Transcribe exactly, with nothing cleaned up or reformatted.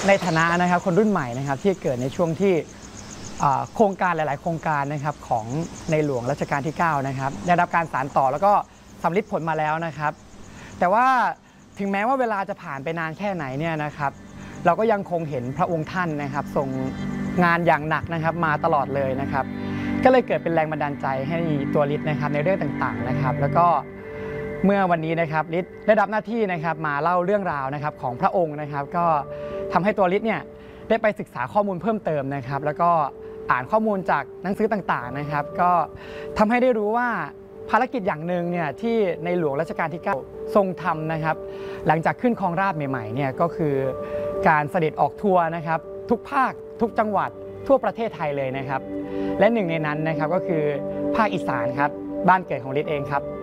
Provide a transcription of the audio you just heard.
ในฐานะนะครับคนรุ่นใหม่นะครับที่เกิดในช่วงที่โครงการหลายๆ โครงการนะครับของในหลวงรัชกาลที่เก้านะครับได้รับการสานต่อแล้วก็สำลิดผลมาแล้วนะครับแต่ว่าถึงแม้ว่าเวลาจะผ่านไปนานแค่ไหนเนี่ยนะครับเราก็ยังคงเห็นพระองค์ท่านนะครับทรงงานอย่างหนักนะครับมาตลอดเลยนะครับก็เลยเกิดเป็นแรงบันดาลใจให้ตัวฤทธิ์นะครับในเรื่องต่างๆนะครับแล้วก็เมื่อวันนี้นะครับฤทธิ์ได้รับหน้าที่นะครับมาเล่าเรื่องราวนะครับของพระองค์นะครับก็ทำให้ตัวฤทธิ์เนี่ยได้ไปศึกษาข้อมูลเพิ่มเติมนะครับแล้วก็อ่านข้อมูลจากหนังสือต่างๆนะครับก็ทำให้ได้รู้ว่าภารกิจอย่างหนึ่งเนี่ยที่ในหลวงรัชกาลที่เก้าทรงทำนะครับหลังจากขึ้นครองราชย์ใหม่ๆเนี่ยก็คือการเสด็จออกทัวร์นะครับทุกภาคทุกจังหวัดทั่วประเทศไทยเลยนะครับและหนึ่งในนั้นนะครับก็คือภาคอีสานครับบ้านเกิดของฤทธิ์เองครับ